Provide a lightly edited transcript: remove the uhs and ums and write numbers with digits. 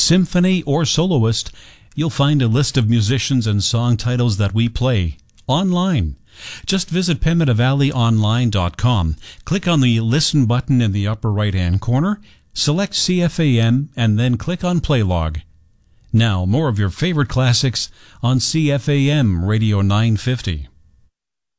symphony or soloist, you'll find a list of musicians and song titles that we play online. Just visit PemidavalleyOnline.com, click on the Listen button in the upper right-hand corner, select CFAM, and then click on Play Log. Now, more of your favorite classics on CFAM Radio 950.